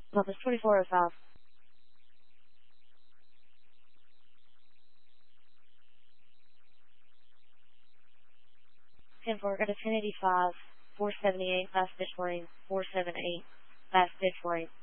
Compass 2405. 10-4, got a 1085, 478, fast pitch lane, 478, fast pitch lane.